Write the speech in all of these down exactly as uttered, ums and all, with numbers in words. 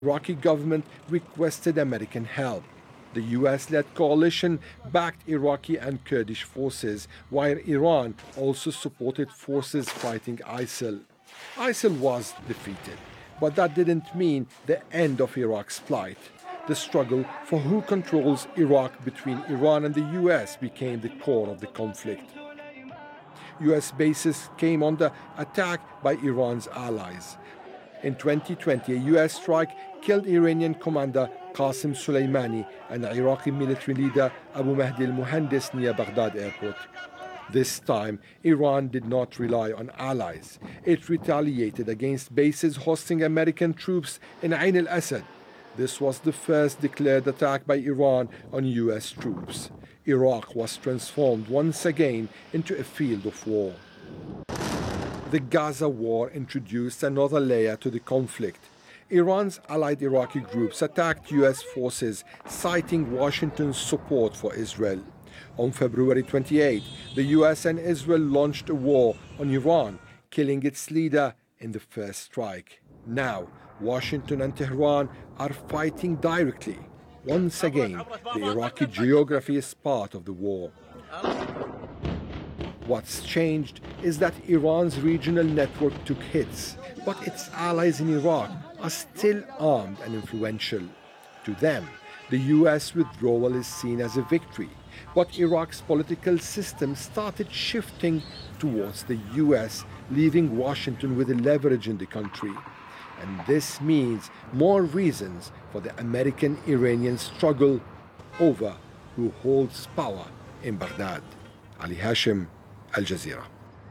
Iraqi government requested American help. The U S-led coalition backed Iraqi and Kurdish forces, while Iran also supported forces fighting ISIL. ISIL was defeated, but that didn't mean the end of Iraq's plight. The struggle for who controls Iraq between Iran and the U S became the core of the conflict. U S bases came under attack by Iran's allies. In twenty twenty, a U S strike killed Iranian commander Qasem Soleimani and Iraqi military leader Abu Mahdi al-Muhandis near Baghdad airport. This time, Iran did not rely on allies. It retaliated against bases hosting American troops in Ain al-Assad. This was the first declared attack by Iran on U S troops. Iraq was transformed once again into a field of war. The Gaza war introduced another layer to the conflict. Iran's allied Iraqi groups attacked U S forces, citing Washington's support for Israel. On February twenty-eighth, the U S and Israel launched a war on Iran, killing its leader in the first strike. Now, Washington and Tehran are fighting directly. Once again, the Iraqi geography is part of the war. What's changed is that Iran's regional network took hits, but its allies in Iraq are still armed and influential. To them, the U S withdrawal is seen as a victory, but Iraq's political system started shifting towards the U S, leaving Washington with a leverage in the country. And this means more reasons for the American-Iranian struggle over who holds power in Baghdad. Ali Hashim, Al Jazeera.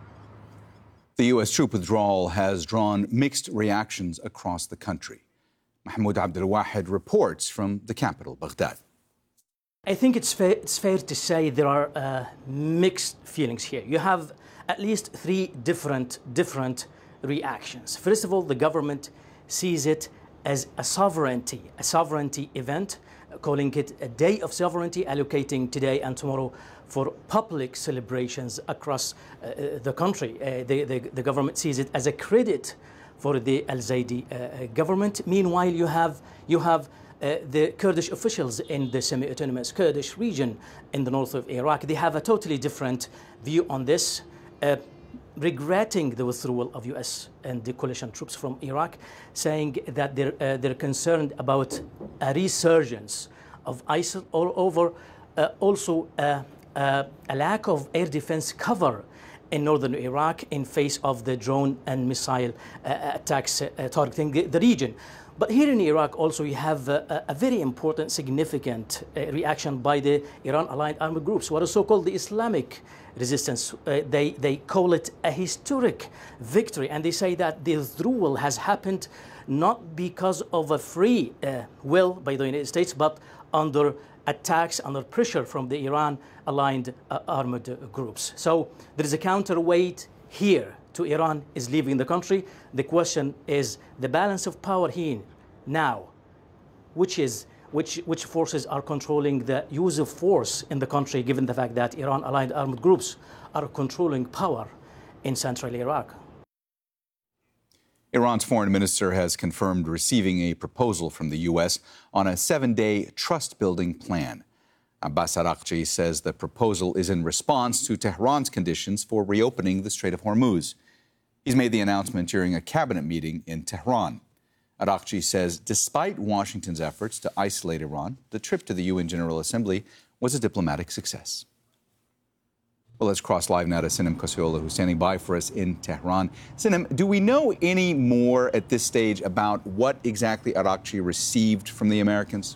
The U S troop withdrawal has drawn mixed reactions across the country. Mahmoud Abdul Wahid reports from the capital, Baghdad. I think it's fair, it's fair to say there are uh, mixed feelings here. You have at least three different, different reactions. First of all, the government sees it as a sovereignty, a sovereignty event, calling it a day of sovereignty, allocating today and tomorrow for public celebrations across uh, the country. Uh, the, the, the government sees it as a credit for the Al-Zaidi uh, government. Meanwhile, you have, you have uh, the Kurdish officials in the semi-autonomous Kurdish region in the north of Iraq. They have a totally different view on this, uh, regretting the withdrawal of U S and the coalition troops from Iraq, saying that they're, uh, they're concerned about a resurgence of ISIL all over, uh, also uh, uh, a lack of air defense cover in northern Iraq in face of the drone and missile uh, attacks uh, targeting the, the region. But here in Iraq also you have a, a very important, significant uh, reaction by the Iran-aligned armed groups, what is so-called the Islamic resistance. Uh, they, they call it a historic victory, and they say that the withdrawal has happened not because of a free uh, will by the United States, but under attacks, under pressure from the Iran-aligned uh, armed groups. So there is a counterweight here to Iran is leaving the country. The question is the balance of power here now, which is which which forces are controlling the use of force in the country, given the fact that Iran-aligned armed groups are controlling power in central Iraq. Iran's foreign minister has confirmed receiving a proposal from the U S on a seven-day trust-building plan. Abbas Araghchi says the proposal is in response to Tehran's conditions for reopening the Strait of Hormuz. He's made the announcement during a cabinet meeting in Tehran. Araghchi says despite Washington's efforts to isolate Iran, the trip to the U N General Assembly was a diplomatic success. Well, let's cross live now to Sinem Kosiola, who's standing by for us in Tehran. Sinem, do we know any more at this stage about what exactly Araghchi received from the Americans?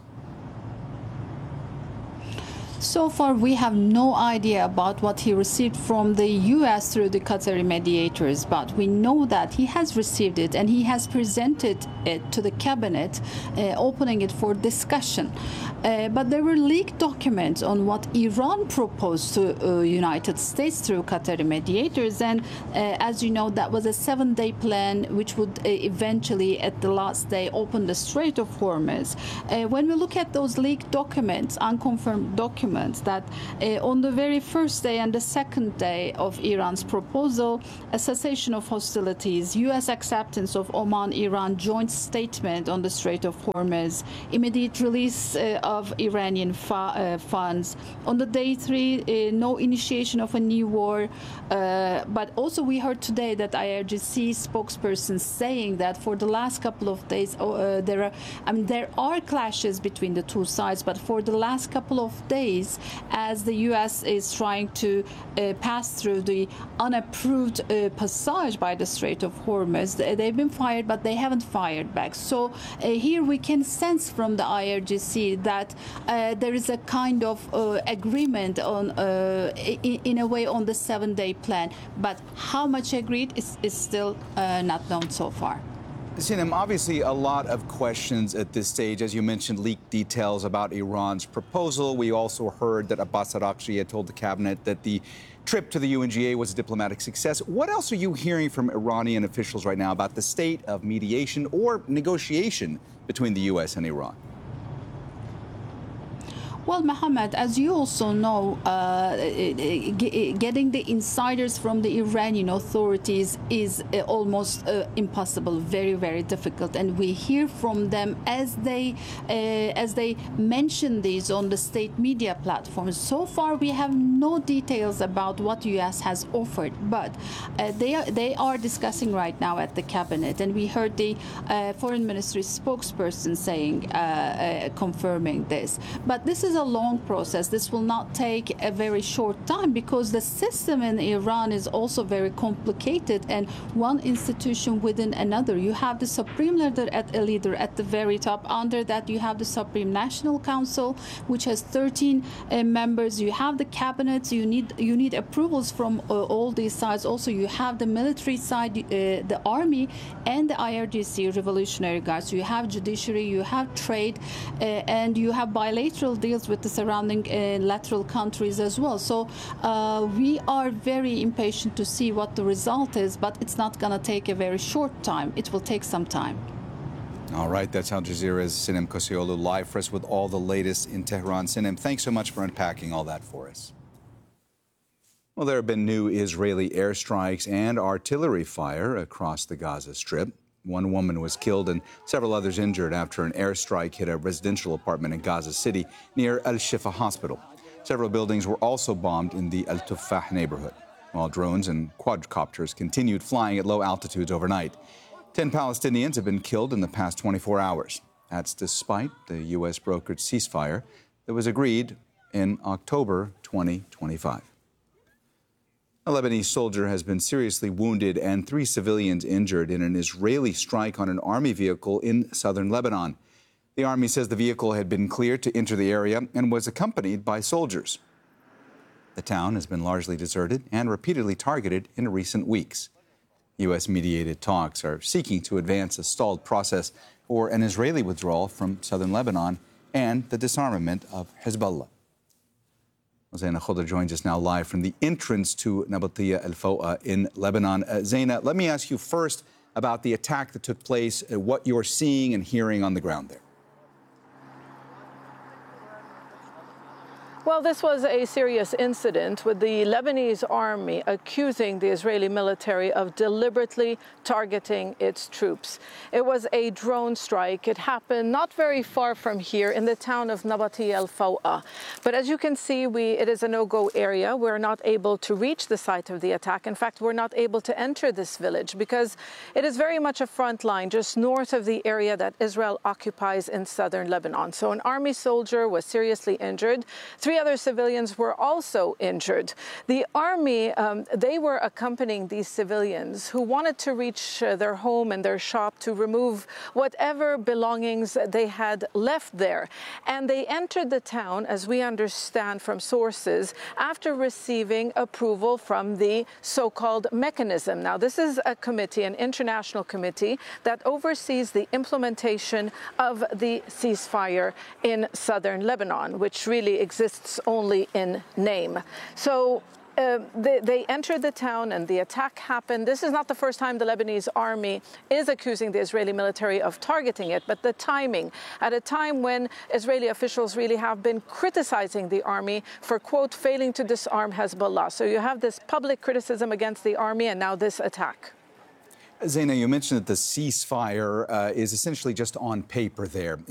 So far, we have no idea about what he received from the U S through the Qatari mediators, but we know that he has received it and he has presented it to the cabinet, uh, opening it for discussion. Uh, but there were leaked documents on what Iran proposed to uh, United States through Qatari mediators, and uh, as you know, that was a seven-day plan which would uh, eventually, at the last day, open the Strait of Hormuz. Uh, when we look at those leaked documents, unconfirmed documents, documents that uh, on the very first day and the second day of Iran's proposal, a cessation of hostilities, U S acceptance of Oman-Iran joint statement on the Strait of Hormuz, immediate release uh, of Iranian fu uh, funds. On the day three, uh, no initiation of a new war. Uh, but also we heard today that I R G C spokesperson saying that for the last couple of days, uh, there are, I mean, there are clashes between the two sides, but for the last couple of days, as the U S is trying to uh, pass through the unapproved uh, passage by the Strait of Hormuz, they've been fired, but they haven't fired back. So uh, here we can sense from the I R G C that uh, there is a kind of uh, agreement on, uh, in, in a way, on the seven-day plan. But how much agreed is, is still uh, not known so far. Sinem, obviously a lot of questions at this stage. As you mentioned, leaked details about Iran's proposal. We also heard that Abbas Araghchi had told the cabinet that the trip to the U N G A was a diplomatic success. What else are you hearing from Iranian officials right now about the state of mediation or negotiation between the U S and Iran? Well, Mohammed, as you also know, uh, getting the insiders from the Iranian authorities is uh, almost uh, impossible, very, very difficult. And we hear from them as they uh, as they mention these on the state media platforms. So far, we have no details about what U S has offered, but uh, they are they are discussing right now at the cabinet. And we heard the uh, foreign ministry spokesperson saying, uh, uh, confirming this. But this is a long process. This will not take a very short time because the system in Iran is also very complicated and one institution within another. You have the supreme leader at a leader at the very top. Under that, you have the Supreme National Council, which has thirteen uh, members. You have the cabinet. You need you need approvals from uh, all these sides. Also, you have the military side, uh, the army, and the I R G C, Revolutionary Guards. So you have judiciary, you have trade, uh, and you have bilateral deals with the surrounding uh, lateral countries as well. So uh, we are very impatient to see what the result is, but it's not going to take a very short time. It will take some time. All right, that's Al Jazeera's Sinem Kosioglu live for us with all the latest in Tehran. Sinem, thanks so much for unpacking all that for us. Well, there have been new Israeli airstrikes and artillery fire across the Gaza Strip. One woman was killed and several others injured after an airstrike hit a residential apartment in Gaza City near Al-Shifa Hospital. Several buildings were also bombed in the Al-Tufah neighborhood, while drones and quadcopters continued flying at low altitudes overnight. Ten Palestinians have been killed in the past twenty-four hours. That's despite the U S brokered ceasefire that was agreed in October twenty twenty-five. A Lebanese soldier has been seriously wounded and three civilians injured in an Israeli strike on an army vehicle in southern Lebanon. The army says the vehicle had been cleared to enter the area and was accompanied by soldiers. The town has been largely deserted and repeatedly targeted in recent weeks. U S-mediated talks are seeking to advance a stalled process for an Israeli withdrawal from southern Lebanon and the disarmament of Hezbollah. Zaina Khodr joins us now live from the entrance to Nabatiya al-Fo'a in Lebanon. Uh, Zaina, let me ask you first about the attack that took place, uh, what you're seeing and hearing on the ground there. Well, this was a serious incident with the Lebanese army accusing the Israeli military of deliberately targeting its troops. It was a drone strike. It happened not very far from here in the town of Nabatiya al-Fo'a. But as you can see, we, it is a no-go area. We're not able to reach the site of the attack. In fact, we're not able to enter this village because it is very much a front line just north of the area that Israel occupies in southern Lebanon. So an army soldier was seriously injured. Three other civilians were also injured. The army, um, they were accompanying these civilians who wanted to reach uh, their home and their shop to remove whatever belongings they had left there. And they entered the town, as we understand from sources, after receiving approval from the so-called mechanism. Now, this is a committee, an international committee, that oversees the implementation of the ceasefire in southern Lebanon, which really exists only in name. So Uh, they, they entered the town and the attack happened. This is not the first time the Lebanese army is accusing the Israeli military of targeting it, but the timing, at a time when Israeli officials really have been criticizing the army for, quote, failing to disarm Hezbollah. So you have this public criticism against the army and now this attack. Zaina, you mentioned that the ceasefire uh, is essentially just on paper there.